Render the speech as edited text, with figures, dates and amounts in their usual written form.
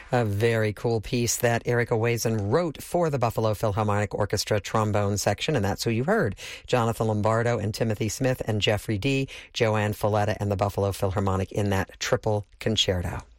A very cool piece that Erica Wazen wrote for the Buffalo Philharmonic Orchestra trombone section, and that's who you heard. Jonathan Lombardo and Timothy Smith and Jeffrey D., Joanne Folletta and the Buffalo Philharmonic in that triple concerto.